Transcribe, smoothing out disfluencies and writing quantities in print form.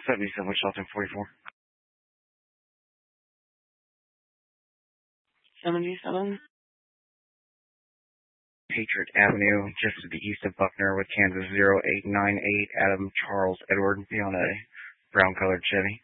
77 Shelton 44. 77. Patriot Avenue, just to the east of Buckner with Kansas 0898, Adam Charles Edward, be on a brown-colored Chevy.